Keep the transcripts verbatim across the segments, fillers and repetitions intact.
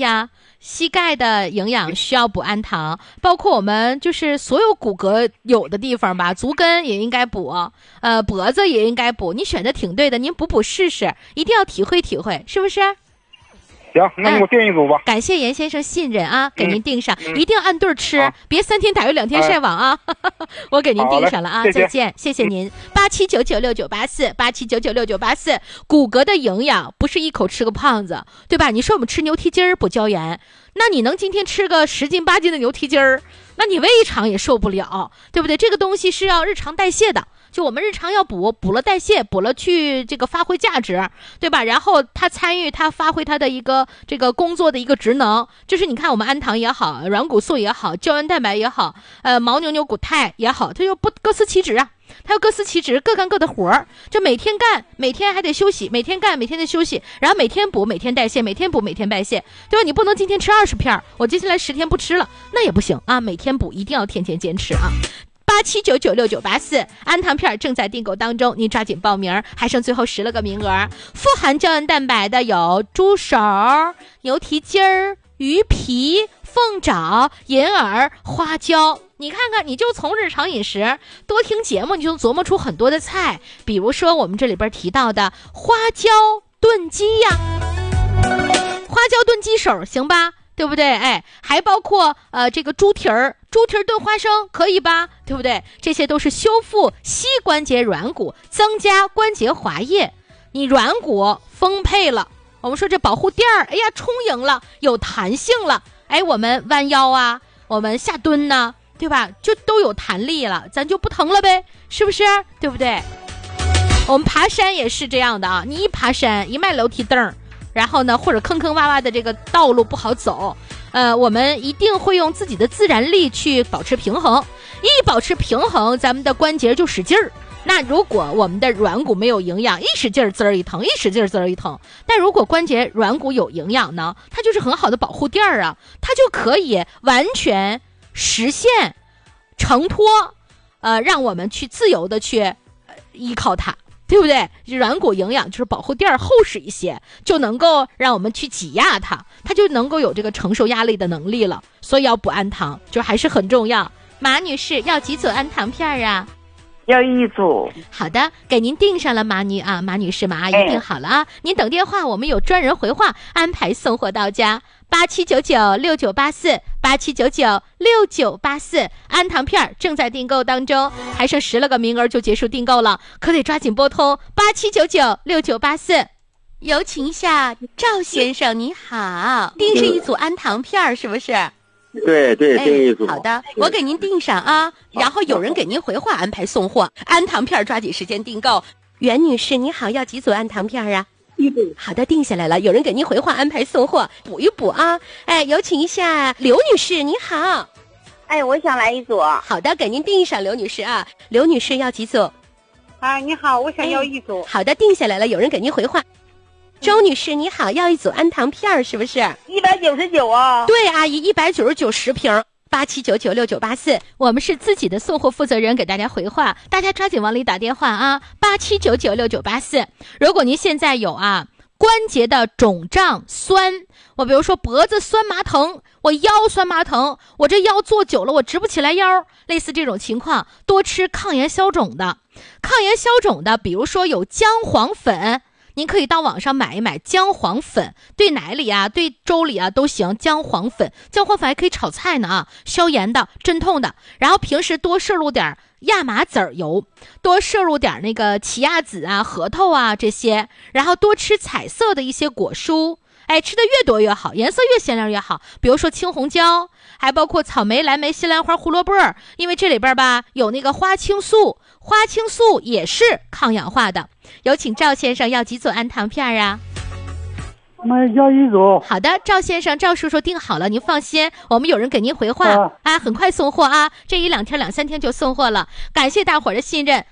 呀，膝盖的营养需要补氨糖，包括我们就是所有骨骼有的地方吧，足跟也应该补，呃，脖子也应该补。你选的挺对的，您补补试试，一定要体会体会，是不是？ 行，那你给我定一组吧。 嗯、感谢严先生信任啊，给您定上， 嗯、 一定要按对儿吃， 啊、 别三天打鱼两天晒网啊！哎、我给您定上了啊， 谢谢再见，谢谢您。八七九九六九八四，八七九九六九八四。骨骼的营养不是一口吃个胖子，对吧？你说我们吃牛蹄筋儿补胶原，那你能今天吃个十斤八斤的牛蹄筋儿，那你胃肠也受不了，对不对？这个东西是要日常代谢的。就我们日常要补，补了代谢，补了去这个发挥价值，对吧？然后他参与，他发挥他的一个这个工作的一个职能，就是你看我们氨糖也好，软骨素也好，胶原蛋白也好，呃，牦牛牛骨肽也好，它就不各司其职啊，它要各司其职，各干各的活儿，就每天干，每天还得休息，每天干，每天得休息，然后每天补，每天代谢，每天补，每天代谢，对吧？你不能今天吃二十片，我接下来十天不吃了，那也不行啊，每天补，一定要天天坚持啊。八七九九六九八四，氨糖片正在订购当中，您抓紧报名，还剩最后十了个名额。富含胶原蛋白的有猪手、牛蹄筋儿、鱼皮、凤爪、银耳、花椒。你看看，你就从日常饮食多听节目，你就琢磨出很多的菜，比如说我们这里边提到的花椒炖鸡呀，花椒炖鸡手，行吧？对不对？哎，还包括呃这个猪蹄儿，猪蹄儿炖花生，可以吧？对不对？这些都是修复膝关节软骨，增加关节滑液。你软骨丰沛了，我们说这保护垫儿，哎呀，充盈了，有弹性了，哎，我们弯腰啊，我们下蹲呢，对吧？就都有弹力了，咱就不疼了呗，是不是？对不对？我们爬山也是这样的啊，你一爬山，一迈楼梯凳，然后呢，或者坑坑洼洼的这个道路不好走，呃，我们一定会用自己的自然力去保持平衡。一保持平衡，咱们的关节就使劲儿。那如果我们的软骨没有营养，一使劲儿滋儿一疼，一使劲儿滋儿一疼。但如果关节软骨有营养呢，它就是很好的保护垫儿啊，它就可以完全实现承托，呃，让我们去自由的去、呃、依靠它。对不对？软骨营养就是保护垫儿厚实一些，就能够让我们去挤压它，它就能够有这个承受压力的能力了。所以要补氨糖，就还是很重要。马女士要几组氨糖片啊？ 要一组。 好的，给您订上了，马女啊，马女士，马阿姨订好了啊。您等电话，我们有专人回话安排送货到家。八七九九六九八四，八七九九六九八四，氨糖片正在订购当中，还剩十了个名额就结束订购了，可得抓紧拨通八七九九六九八四。有请一下赵先生，你好，订是一组氨糖片是不是？ 对对，订一组、 哎。好的，我给您订上啊，然后有人给您回话安排送货。氨糖片抓紧时间订购。袁女士，你好，要几组氨糖片啊？好的，定下来了，有人给您回话安排送货，补一补啊！哎，有请一下刘女士，你好。 哎，我想来一组。 好的，给您定上，刘女士啊。刘女士要几组？ 啊，你好，我想要一组。 哎、好的，定下来了，有人给您回话。周女士，你好，要一组氨糖片是不是？ 一百九十九啊。 对，阿姨，一百九十九十瓶。八七九九六九八四，我们是自己的送货负责人，给大家回话，大家抓紧往里打电话啊！八七九九六九八四。如果您现在有啊关节的肿胀酸，我比如说脖子酸麻疼，我腰酸麻疼，我这腰坐久了我直不起来腰，类似这种情况，多吃抗炎消肿的。抗炎消肿的，比如说有姜黄粉。您可以到网上买一买姜黄粉，对奶里啊，对粥里啊都行。姜黄粉，姜黄粉还可以炒菜呢啊，消炎的，镇痛的。然后平时多摄入点亚麻籽油，多摄入点那个奇亚籽啊、核桃啊这些，然后多吃彩色的一些果蔬。哎，吃的越多越好，颜色越鲜亮越好。比如说青红椒，还包括草莓、蓝莓、西兰花、胡萝卜，因为这里边吧有那个花青素，花青素也是抗氧化的。有请赵先生，要几组氨糖片啊？ 我们要一组。 好的，赵先生，赵叔叔订好了，您放心，我们有人给您回话 啊, 啊，很快送货啊，这一两天两三天就送货了。感谢大伙儿的信任，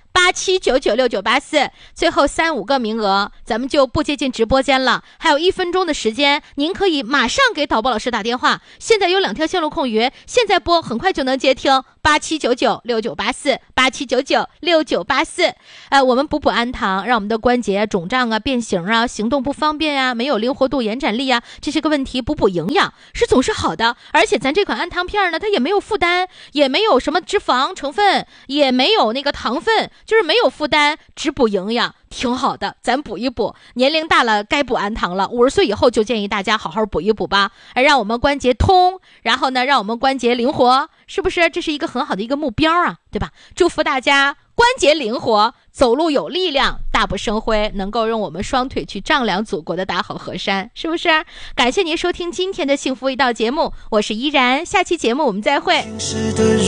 八七九九六九八四，最后三五个名额，咱们就不接进直播间了。还有一分钟的时间，您可以马上给导播老师打电话。现在有两条线路空余，现在拨很快就能接听。八七九九六九八四，八七九九六九八四。呃，我们补补氨糖，让我们的关节肿胀啊、变形啊、行动不方便啊、没有灵活度、延展力啊，这些个问题补补营养是总是好的。而且咱这款氨糖片呢，它也没有负担，也没有什么脂肪成分，也没有那个糖分，就是没有负担，只补营养。挺好的，咱补一补。年龄大了该补氨糖了，五十岁以后就建议大家好好补一补吧，让我们关节通，然后呢让我们关节灵活，是不是？这是一个很好的一个目标啊，对吧？祝福大家关节灵活，走路有力量，大步生辉，能够用我们双腿去丈量祖国的大好河山，是不是？感谢您收听今天的幸福味道节目，我是依然，下期节目我们再会。